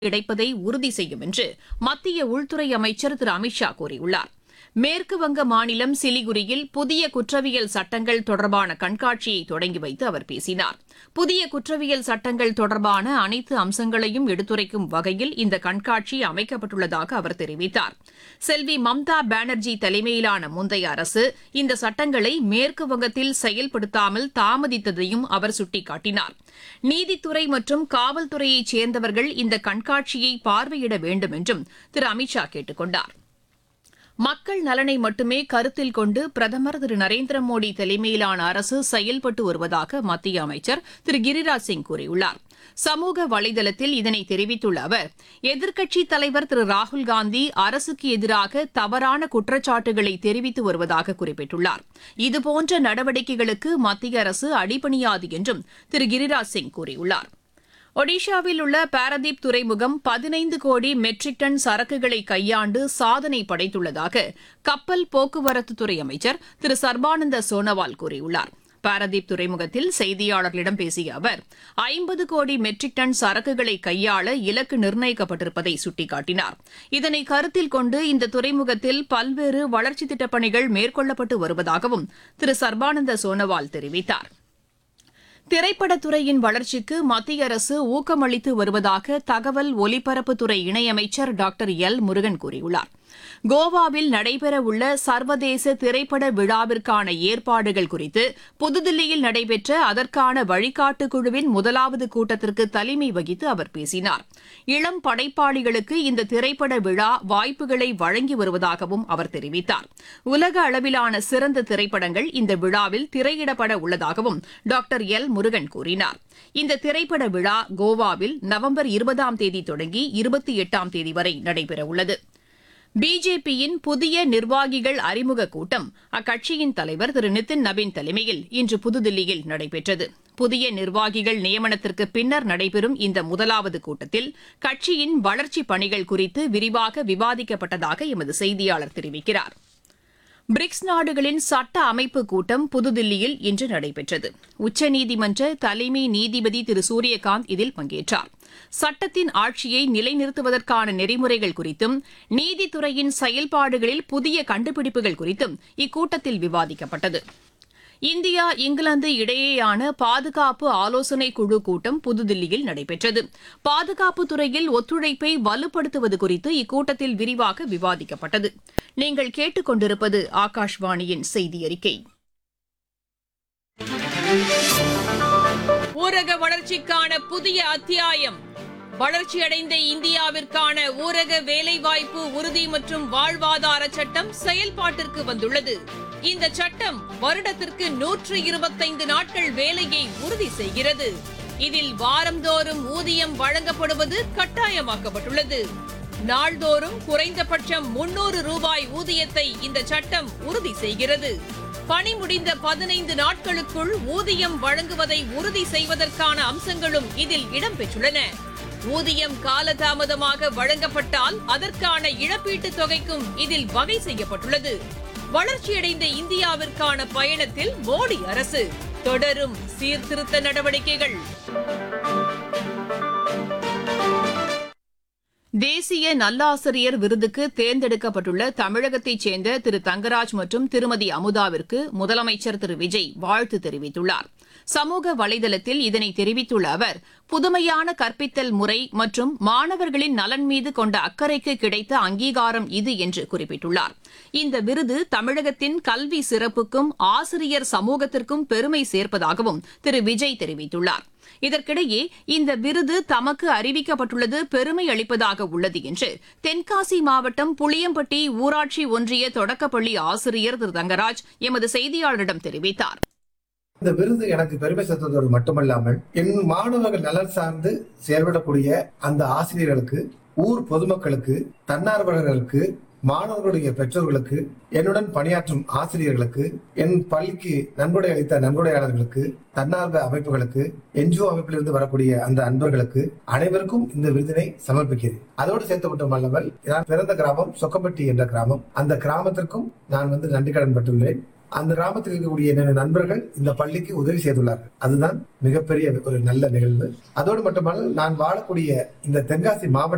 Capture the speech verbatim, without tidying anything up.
கிடைப்பதை உறுதி செய்யும் என்று மத்திய உள்துறை அமைச்சர் திரு அமித்ஷா கூறியுள்ளார். மேற்குவங்க மாநிலம் சிலிகுரியில் புதிய குற்றவியல் சட்டங்கள் தொடர்பான கண்காட்சியை தொடங்கி வைத்து அவர் பேசினார். புதிய குற்றவியல் சட்டங்கள் தொடர்பான அனைத்து அம்சங்களையும் எடுத்துரைக்கும் வகையில் இந்த கண்காட்சி அமைக்கப்பட்டுள்ளதாக அவர் தெரிவித்தார். செல்வி மம்தா பானர்ஜி தலைமையிலான முந்தைய அரசு இந்த சட்டங்களை மேற்குவங்கத்தில் செயல்படுத்தாமல் தாமதித்ததையும் அவர் சுட்டிக்காட்டினார். நீதித்துறை மற்றும் காவல்துறையைச் சேர்ந்தவர்கள் இந்த கண்காட்சியை பார்வையிட வேண்டும் என்றும் திரு அமித்ஷா கேட்டுக் கொண்டார். மக்கள் நலனை மட்டுமே கருத்தில் கொண்டு பிரதமர் திரு நரேந்திர மோடி தலைமையிலான அரசு செயல்பட்டு வருவதாக மத்திய அமைச்சர் திரு கிரிராஜ் சிங் கூறியுள்ளார். சமூக வலைதளத்தில் இதனை தெரிவித்துள்ள அவர், எதிர்க்கட்சித் தலைவர் திரு ராகுல்காந்தி அரசுக்கு எதிராக தவறான குற்றச்சாட்டுகளை தெரிவித்து வருவதாக குறிப்பிட்டுள்ளார். இதுபோன்ற நடவடிக்கைகளுக்கு மத்திய அரசு அடிபணியாது என்றும் திரு கிரிராஜ் சிங் கூறியுள்ளார். ஒடிஷாவில் உள்ள பாரதீப் துறைமுகம் பதினைந்து கோடி மெட்ரிக் டன் சரக்குகளை கையாண்டு சாதனை படைத்துள்ளதாக கப்பல் போக்குவரத்துத்துறை அமைச்சர் திரு சர்பானந்த சோனோவால் கூறியுள்ளார். பாரதீப் துறைமுகத்தில் செய்தியாளர்களிடம் பேசிய அவர், ஐம்பது கோடி மெட்ரிக் டன் சரக்குகளை கையாள இலக்கு நிர்ணயிக்கப்பட்டிருப்பதை சுட்டிக்காட்டினார். இதனை கருத்தில் கொண்டு இந்த துறைமுகத்தில் பல்வேறு வளர்ச்சித் திட்டப் பணிகள் மேற்கொள்ளப்பட்டு வருவதாகவும் திரு சர்பானந்த சோனோவால் தெரிவித்தார். திரைப்படத்துறையின் வளர்ச்சிக்கு மத்திய அரசு ஊக்கமளித்து வருவதாக தகவல் ஒலிபரப்புத்துறை இணையமைச்சர் டாக்டர் எல் முருகன் கூறியுள்ளார். கோவாவில் நடைபெறவுள்ள சர்வதேச திரைப்பட விழாவிற்கான ஏற்பாடுகள் குறித்து புதுதில்லியில் நடைபெற்ற அதற்கான வழிகாட்டு குழுவின் முதலாவது கூட்டத்திற்கு தலைமை வகித்து அவர் பேசினார். இளம் படைப்பாளிகளுக்கு இந்த திரைப்பட விழா வாய்ப்புகளை வழங்கி வருவதாகவும் அவர் தெரிவித்தார். உலக அளவிலான சிறந்த திரைப்படங்கள் இந்த விழாவில் திரையிடப்பட உள்ளதாகவும் டாக்டர் எல் முருகன் கூறினார். இந்த திரைப்பட விழா கோவாவில் நவம்பர் இருபதாம் தேதி தொடங்கி இருபத்தி எட்டாம் தேதி வரை நடைபெறவுள்ளது. பிஜேபியின் புதிய நிர்வாகிகள் அறிமுக கூட்டம் அக்கட்சியின் தலைவர் திரு நிதின் நவீன் தலைமையில் இன்று புதுதில்லியில் நடைபெற்றது. புதிய நிர்வாகிகள் நியமனத்திற்கு பின்னர் நடைபெறும் இந்த முதலாவது கூட்டத்தில் கட்சியின் வளர்ச்சிப் பணிகள் குறித்து விரிவாக விவாதிக்கப்பட்டதாக எமது செய்தியாளர் தெரிவிக்கிறார். பிரிக்ஸ் நாடுகளின் சட்ட அமைப்பு கூட்டம் புதுதில்லியில் இன்று நடைபெற்றது. உச்சநீதிமன்ற தலைமை நீதிபதி திரு சூரியகாந்த் இதில் பங்கேற்றார். சட்டத்தின் ஆட்சியை நிலைநிறுத்துவதற்கான நெறிமுறைகள் குறித்தும் நீதித்துறையின் செயல்பாடுகளில் புதிய கண்டுபிடிப்புகள் குறித்தும் இக்கூட்டத்தில் விவாதிக்கப்பட்டது. இந்தியா இங்கிலாந்து இடையேயான பாதுகாப்பு ஆலோசனைக் குழு கூட்டம் புதுதில்லியில் நடைபெற்றது. பாதுகாப்பு துறையில் ஒத்துழைப்பை வலுப்படுத்துவது குறித்து இக்கூட்டத்தில் விரிவாக விவாதிக்கப்பட்டது. நீங்கள் கேட்டுக் கொண்டிருப்பது ஆகாஷ்வாணியின் செய்தி அறிக்கை. ஊரக வளர்ச்சிக்கான புதிய அத்தியாயம். வளர்ச்சியடைந்த இந்தியாவிற்கான ஊரக வேலைவாய்ப்பு உறுதி மற்றும் வாழ்வாதார சட்டம் செயல்பாட்டிற்கு வந்துள்ளது. இந்த சட்டம் வருடத்திற்கு நூற்று இருபத்தைந்து நாட்கள் வேலையை உறுதி செய்கிறது. இதில் வாரந்தோறும் ஊதியம் வழங்கப்படுவது கட்டாயமாக்கப்பட்டுள்ளது. நாள்தோறும் குறைந்தபட்சம் முன்னூறு ரூபாய் ஊதியத்தை இந்த சட்டம் உறுதி செய்கிறது. பணி முடிந்த பதினைந்து நாட்களுக்குள் ஊதியம் வழங்குவதை உறுதி செய்வதற்கான அம்சங்களும் இதில் இடம்பெற்றுள்ளன. ஊதியம் காலதாமதமாக வழங்கப்பட்டால் அதற்கான இழப்பீட்டுத் தொகைக்கும் இதில் வகை செய்யப்பட்டுள்ளது. வளர்ச்சியடைந்த இந்தியாவிற்கான பயணத்தில் மோடி அரசு தொடரும் சீர்திருத்த நடவடிக்கைகள். தேசிய நல்லாசிரியர் விருதுக்கு தேர்ந்தெடுக்கப்பட்டுள்ள தமிழகத்தைச் சேர்ந்த திரு தங்கராஜ் மற்றும் திருமதி அமுதாவிற்கு முதலமைச்சர் திரு விஜய் வாழ்த்து தெரிவித்துள்ளார். சமூக வலைதளத்தில் இதனை தெரிவித்துள்ள அவர், புதுமையான கற்பித்தல் முறை மற்றும் மாணவர்களின் நலன் மீது கொண்ட அக்கறைக்கு கிடைத்த அங்கீகாரம் இது என்று குறிப்பிட்டுள்ளார். இந்த விருது தமிழகத்தின் கல்வி சிறப்புக்கும் ஆசிரியர் சமூகத்திற்கும் பெருமை சேர்ப்பதாகவும் திரு விஜய் தெரிவித்துள்ளார். இதற்கிடையே இந்த விருது தமக்கு அறிவிக்கப்பட்டுள்ளது பெருமை அளிப்பதாக உள்ளது என்று தென்காசி மாவட்டம் புளியம்பட்டி ஊராட்சி ஒன்றிய தொடக்கப்பள்ளி ஆசிரியர் திரு தங்கராஜ் எமது செய்தியாளரிடம் தெரிவித்தார். இந்த விருது எனக்கு பெருமை சேர்த்ததோடு மட்டுமல்லாமல் என் மாணவர்கள் நலன் சார்ந்து செயல்படக்கூடிய அந்த ஆசிரியர்களுக்கு, ஊர் பொதுமக்களுக்கு, தன்னார்வலர்களுக்கு, மாணவர்களுடைய பெற்றோர்களுக்கு, என்னுடன் பணியாற்றும் ஆசிரியர்களுக்கு, என் பள்ளிக்கு நன்கொடை அளித்த நன்கொடையாளர்களுக்கு, தன்னார்வ அமைப்புகளுக்கு, என்ஜிஓ அமைப்பிலிருந்து வரக்கூடிய அந்த அன்பர்களுக்கு அனைவருக்கும் இந்த விருதினை சமர்ப்பிக்கிறேன். அதோடு சேர்த்து மட்டுமல்லாமல் நான் பிறந்த கிராமம் சொக்கம்பட்டி என்ற கிராமம். அந்த கிராமத்திற்கும் நான் வந்து நன்றி கடன் பட்டுள்ளேன். அந்த கிராமத்தில் இருக்கக்கூடிய என்னுடைய நண்பர்கள் இந்த பள்ளிக்கு உதவி செய்துள்ளார்கள். அதுதான் மிகப்பெரிய ஒரு நல்ல நிகழ்வு. அதோடு மட்டுமல்ல, நான் வாழக்கூடிய இந்த தென்காசி மாவட்ட